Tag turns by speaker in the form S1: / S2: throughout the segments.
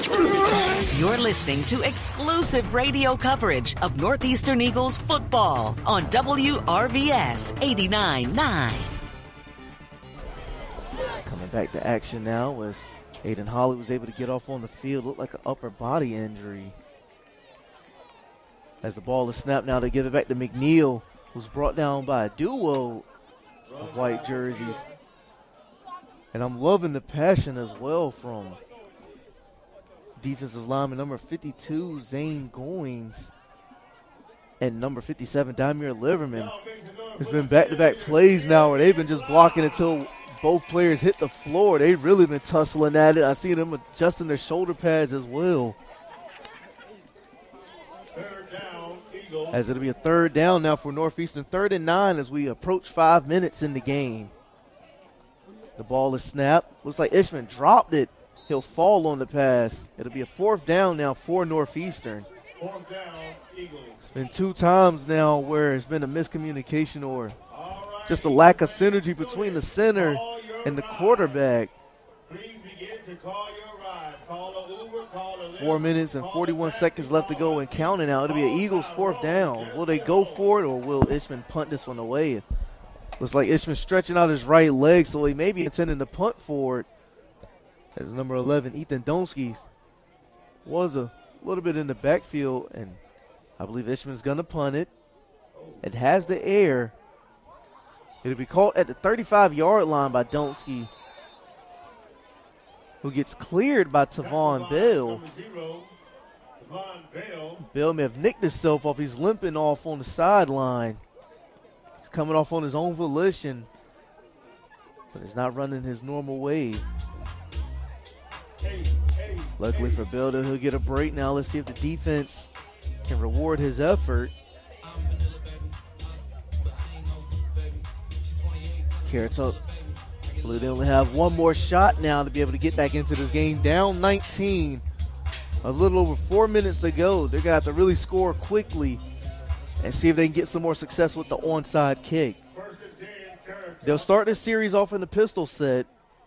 S1: You're listening to exclusive radio coverage of Northeastern Eagles football on WRVS 89.9.
S2: Coming back to action now as Aiden Holly was able to get off on the field. Looked like an upper body injury. As the ball is snapped now, they give it back to McNeil, who's brought down by a duo of white jerseys. And I'm loving the passion as well from defensive lineman number 52, Zane Goins, and number 57, Damir Liverman. It's been back-to-back plays now where they've been just blocking until both players hit the floor. They've really been tussling at it. I see them adjusting their shoulder pads as well. As it'll be a third down now for Northeastern. 3rd and 9 as we approach 5 minutes in the game. The ball is snapped. Looks like Ishman dropped it. He'll fall on the pass. It'll be a 4th down now for Northeastern.
S3: 4th down, Eagles.
S2: It's been 2 times now where it's been a miscommunication or just a lack of synergy between the center and the quarterback.
S3: Please begin to call your rides. Call an Uber, call a Lyft.
S2: 4 minutes and 41 seconds left to go and counting now. It'll be an Eagles 4th down. Will they go for it or will Ishman punt this one away? Looks like Ishman stretching out his right leg, so he may be intending to punt for it. As number 11, Ethan Donskis, was a little bit in the backfield, and I believe Ishman's going to punt it. It has the air. It'll be caught at the 35-yard line by Donskis, who gets cleared by Tavon Bell. Bell may have nicked himself off. He's limping off on the sideline. He's coming off on his own volition, but it's not running his normal way. Luckily for Bell, he'll get a break now. Let's see if the defense can reward his effort. Carrots up. Blue, they only have one more shot now to be able to get back into this game. Down 19. A little over 4 minutes to go. They're going to have to really score quickly and see if they can get some more success with the onside kick. They'll start this series off in the pistol set.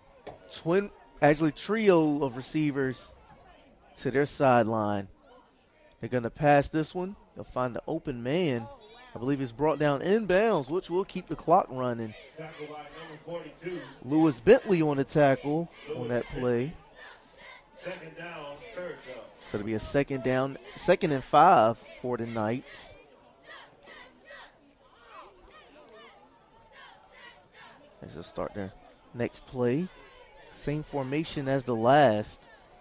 S2: Trio of receivers to their sideline. They're going to pass this one. They'll find the open man. I believe he's brought down inbounds, which will keep the clock running. Lewis Bentley on the tackle on that play.
S3: Second down, third down.
S2: So it'll be a 2nd down, 2nd and 5 for the Knights. As they'll start their next play. Same formation as the last.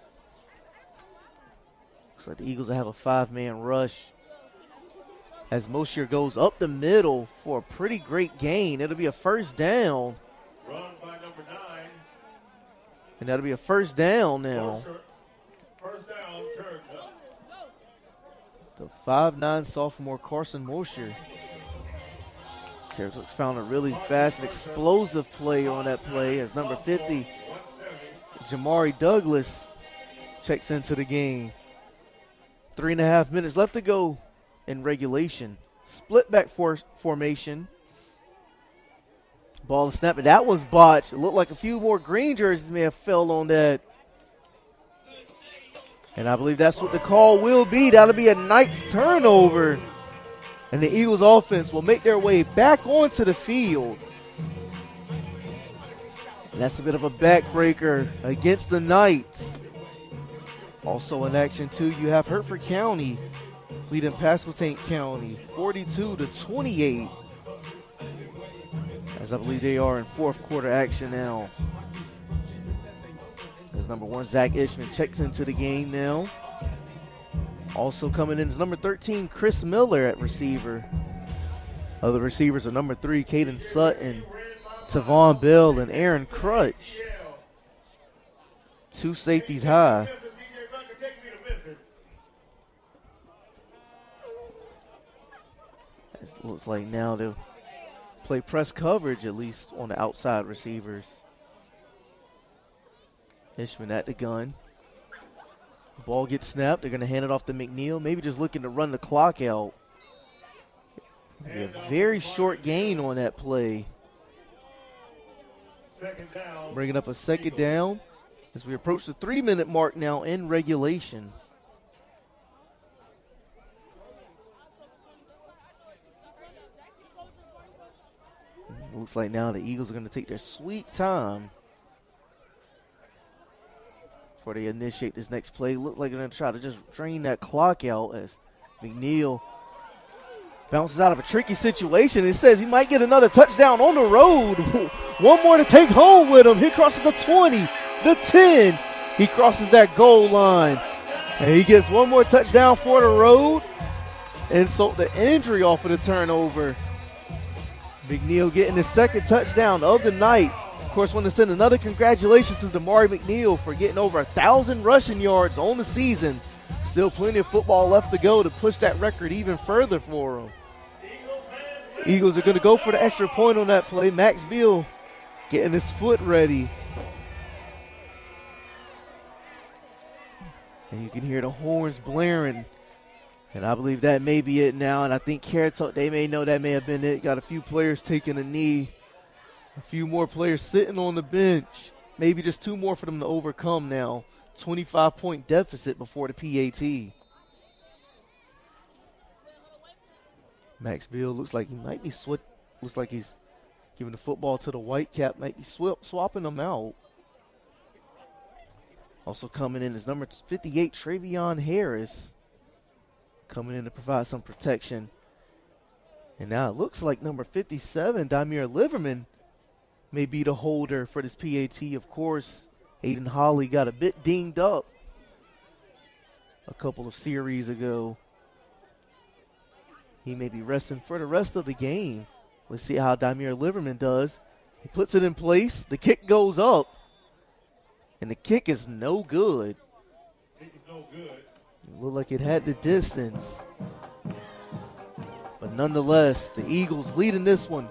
S2: Looks like the Eagles will have a 5-man rush. As Mosher goes up the middle for a pretty great gain. It'll be a 1st down.
S3: Run by number 9.
S2: And that'll be a 1st down now.
S3: First down, third down.
S2: The 5'9" sophomore Carson Mosher. Carrots found a really fast and explosive play on that play as number 50, Jamari Douglas, checks into the game. 3.5 minutes left to go in regulation. Split back formation. Ball is snapped, but that was botched. It looked like a few more green jerseys may have fell on that. And I believe that's what the call will be. That'll be a Knights turnover. And the Eagles offense will make their way back onto the field. And that's a bit of a backbreaker against the Knights. Also in action, too, you have Hertford County leading Pasquotank County 42-28. As I believe they are in 4th quarter action now. As number 1, Zach Ishman, checks into the game now. Also coming in is number 13, Chris Miller at receiver. Other receivers are number 3, Caden Sutton, Tavon Bell, and Aaron Crutch. 2 safeties high. It looks like now they'll play press coverage, at least on the outside receivers. Ishman at the gun. Ball gets snapped. They're going to hand it off to McNeil. Maybe just looking to run the clock out. A very short gain on that play. Bringing up a 2nd down. as we approach the 3-minute mark now in regulation. Looks like now the Eagles are going to take their sweet time before they initiate this next play. Look like they're going to try to just drain that clock out as McNeil bounces out of a tricky situation. It says he might get another touchdown on the road. One more to take home with him. He crosses the 20, the 10. He crosses that goal line. And he gets one more touchdown for the road. And so the injury off of the turnover. McNeil getting his second touchdown of the night. Of course, want to send another congratulations to Damari McNeil for getting over 1,000 rushing yards on the season. Still plenty of football left to go to push that record even further for him. Eagles are going to go for the extra point on that play. Max Beal getting his foot ready. And you can hear the horns blaring. And I believe that may be it now. And I think Carrot Top, they may know that may have been it. Got a few players taking a knee. A few more players sitting on the bench. Maybe just 2 more for them to overcome now. 25-point deficit before the PAT. Max Beal looks like he might be looks like he's giving the football to the Whitecap. Might be swapping them out. Also coming in is number 58, Travion Harris. Coming in to provide some protection. And now it looks like number 57, Dymere Liverman, may be the holder for this PAT. Of course, Aiden Holly got a bit dinged up a couple of series ago. He may be resting for the rest of the game. Let's see how Dymere Liverman does. He puts it in place. The kick goes up. And the kick is no good.
S3: Kick is no good.
S2: It looked like it had the distance. But nonetheless, the Eagles leading this one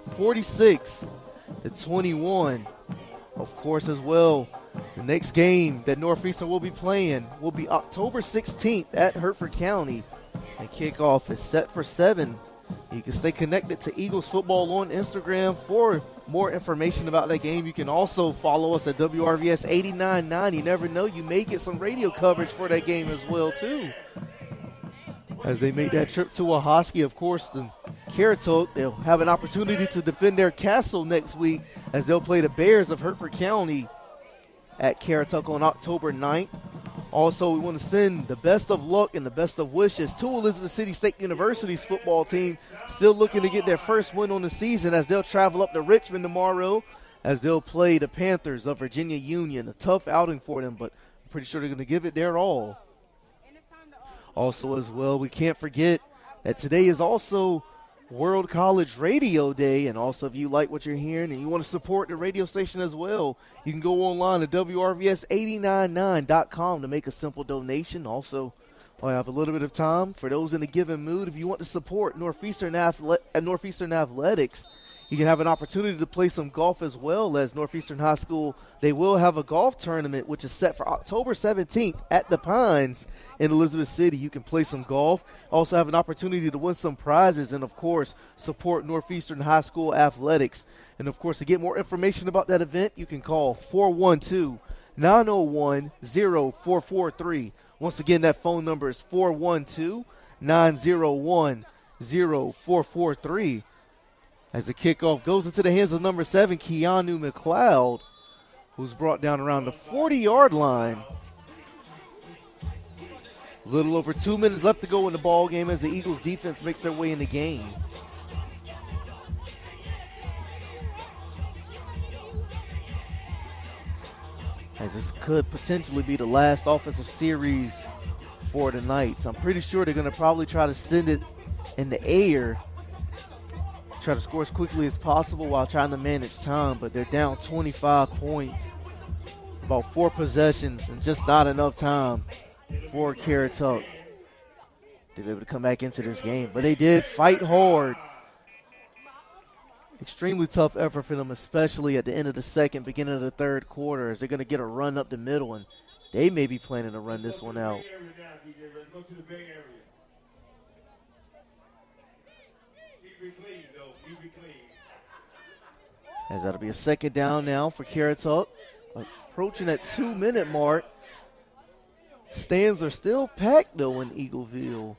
S2: 46-21. Of course, as well, the next game that Northeastern will be playing will be October 16th at Hertford County. And kickoff is set for 7. You can stay connected to Eagles football on Instagram for more information about that game. You can also follow us at WRVS 89.9. You never know, you may get some radio coverage for that game as well, too. As they make that trip to Ahoskie, of course, the Carrot, they'll have an opportunity to defend their castle next week as they'll play the Bears of Hertford County at Carrot on October 9th. Also, we want to send the best of luck and the best of wishes to Elizabeth City State University's football team, still looking to get their first win on the season as they'll travel up to Richmond tomorrow as they'll play the Panthers of Virginia Union. A tough outing for them, but I'm pretty sure they're going to give it their all. Also as well, we can't forget that today is also World College Radio Day, and also if you like what you're hearing and you want to support the radio station as well, you can go online to WRVS899.com to make a simple donation. Also, I have a little bit of time for those in a given mood. If you want to support Northeastern Athletics, you can have an opportunity to play some golf as well as Northeastern High School. They will have a golf tournament, which is set for October 17th at the Pines in Elizabeth City. You can play some golf. Also have an opportunity to win some prizes and, of course, support Northeastern High School athletics. And, of course, to get more information about that event, you can call 412-901-0443. Once again, that phone number is 412-901-0443. As the kickoff goes into the hands of number 7, Keanu McLeod, who's brought down around the 40-yard line. A little over 2 minutes left to go in the ball game as the Eagles defense makes their way in the game. As this could potentially be the last offensive series for the Knights. I'm pretty sure they're going to probably try to send it in the air, try to score as quickly as possible while trying to manage time, but they're down 25 points. About 4 possessions and just not enough time for Carrot to be able to come back into this game. But they did fight hard. Extremely tough effort for them, especially at the end of the second, beginning of the third quarter, as they're going to get a run up the middle, and they may be planning to run this one out.
S3: Go to the Bay Area. Keep it clean, though. Keep it clean.
S2: As that'll be a second down now for Carrot Talk. approaching that 2-minute mark. Stands are still packed, though, in Eagleville.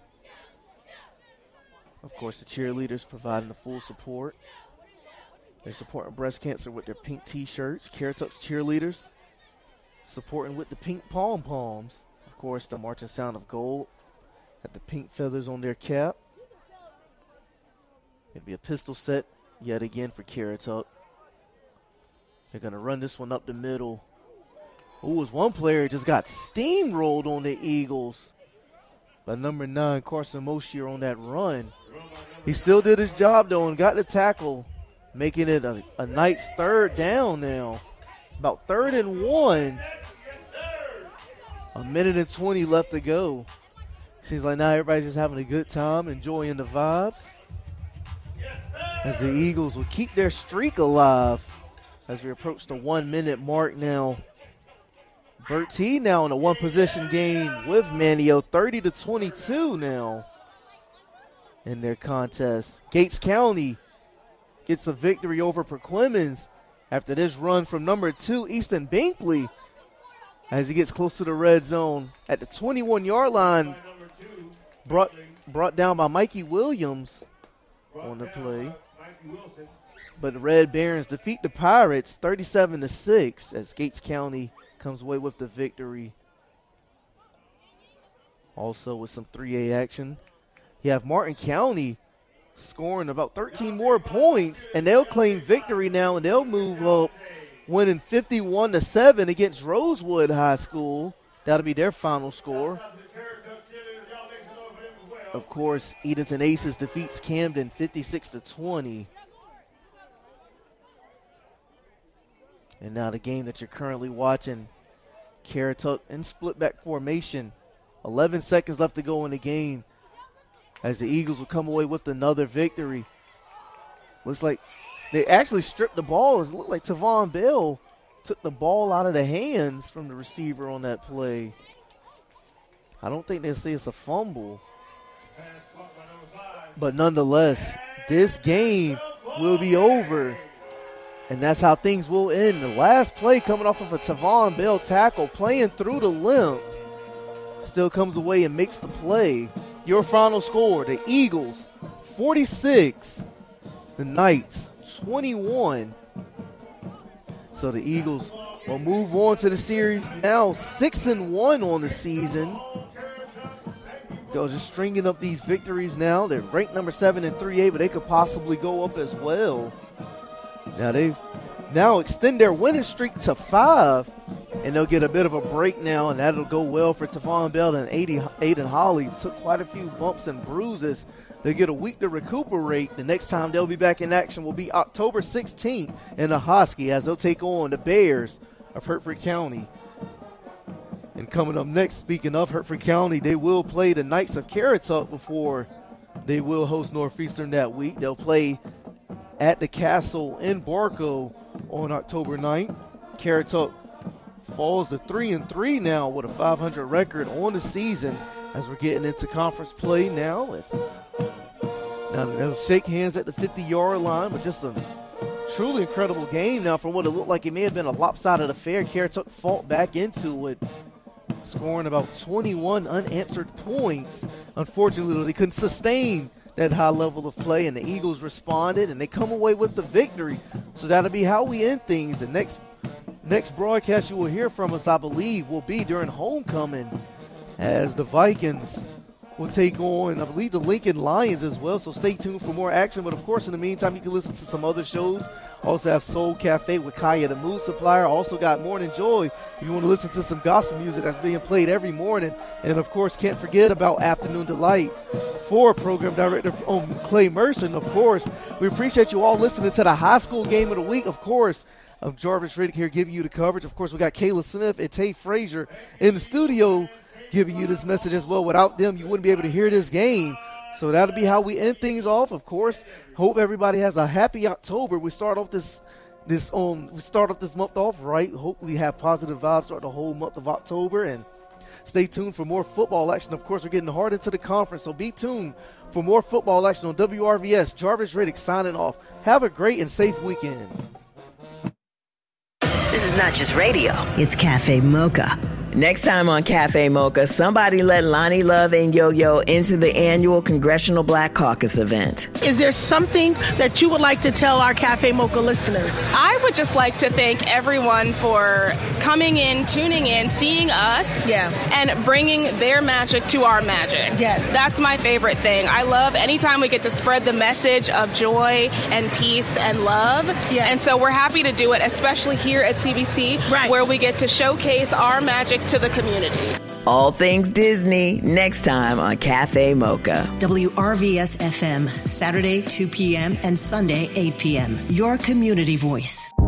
S2: Of course, the cheerleaders providing the full support. They're supporting breast cancer with their pink T-shirts. Caratuck's cheerleaders supporting with the pink pom-poms. Of course, the marching sound of gold. Got the pink feathers on their cap. It'll be a pistol set yet again for Caratuck. They're going to run this one up the middle. Ooh, was one player just got steamrolled on the Eagles by number 9, Carson Moshier, on that run. He still did his job, though, and got the tackle, making it a Knights 3rd down now. About 3rd and 1. A minute and 20 left to go. Seems like now everybody's just having a good time, enjoying the vibes. As the Eagles will keep their streak alive as we approach the 1-minute mark now. Bert T now in a one-possession game with Manteo, 30-22 now in their contest. Gates County gets a victory over Perquimans after this run from number 2, Easton Binkley, as he gets close to the red zone at the 21-yard line, brought down by Mikey Williams on the play. But the Red Barons defeat the Pirates 37-6 as Gates County comes away with the victory. Also with some 3A action, you have Martin County scoring about 13 more points, and they'll claim victory now, and they'll move up, winning 51-7 against Rosewood High School. That'll be their final score. Of course, Edenton Aces defeats Camden 56-20. And now the game that you're currently watching, Caratuck in split back formation. 11 seconds left to go in the game as the Eagles will come away with another victory. Looks like they actually stripped the ball. It looked like Tavon Bell took the ball out of the hands from the receiver on that play. I don't think they'll say it's a fumble. But nonetheless, this game will be over. And that's how things will end. The last play coming off of a Tavon Bell tackle, playing through the limp, still comes away and makes the play. Your final score, the Eagles 46, the Knights 21. So the Eagles will move on to the series now 6-1 on the season. Go just stringing up these victories now. They're ranked number 7 in 3A, but they could possibly go up as well. Now they now extend their winning streak to 5, and they'll get a bit of a break now, and that'll go well for Tavon Bell and Aiden Holly. Took quite a few bumps and bruises. They get a week to recuperate. The next time they'll be back in action will be October 16th in Ahoskie as they'll take on the Bears of Hertford County. And coming up next, speaking of Hertford County, they will play the Knights of Caratuck before they will host Northeastern that week. They'll play at the Castle in Barco on October 9th. Caratuck falls to 3-3 now with a 500 record on the season as we're getting into conference play now. Now they'll shake hands at the 50-yard line, but just a truly incredible game now from what it looked like it may have been a lopsided affair. Caratuck fought back into it, scoring about 21 unanswered points. Unfortunately, they couldn't sustain that high level of play, and the Eagles responded, and they come away with the victory. So that'll be how we end things. The next broadcast you will hear from us, I believe, will be during homecoming as the Vikings will take on, I believe, the Lincoln Lions as well. So stay tuned for more action. But, of course, in the meantime, you can listen to some other shows. Also have Soul Cafe with Kaya the Mood Supplier. Also got Morning Joy if you want to listen to some gospel music that's being played every morning. And, of course, can't forget about Afternoon Delight for Program Director Clay Mercer. And, of course, we appreciate you all listening to the high school game of the week. Of course, Jarvis Riddick here giving you the coverage. Of course, we got Kayla Smith and Tay Frazier in the studio giving you this message as well. Without them, you wouldn't be able to hear this game. So that'll be how we end things off. Of course, hope everybody has a happy October. We start off this month off right. Hope we have positive vibes throughout the whole month of October, and stay tuned for more football action. Of course, we're getting hard into the conference, so be tuned for more football action on WRVS. Jarvis Riddick signing off. Have a great and safe weekend.
S4: This is not just radio. It's Cafe Mocha.
S5: Next time on Cafe Mocha, somebody let Lonnie Love and Yo-Yo into the annual Congressional Black Caucus event.
S6: Is there something that you would like to tell our Cafe Mocha listeners?
S7: I would just like to thank everyone for coming in, tuning in, seeing us, and bringing their magic to our magic.
S6: Yes.
S7: That's my favorite thing. I love anytime we get to spread the message of joy and peace and love.
S6: Yes.
S7: And so we're happy to do it, especially here at CBC, where we get to showcase our magic to the community.
S5: All things Disney, next time on Cafe Mocha.
S4: WRVS FM, Saturday 2 p.m. and Sunday 8 p.m. Your community voice.